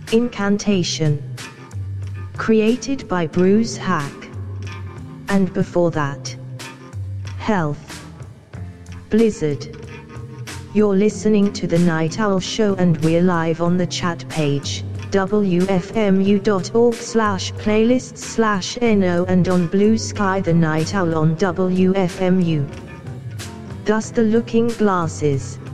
Incantation, created by Bruce Hack. And before that, Health, Blizzard. You're listening to The Night Owl Show and we're live on the chat page, wfmu.org/playlists/no, and on Blue Sky The Night Owl on WFMU. Thus the Looking Glasses.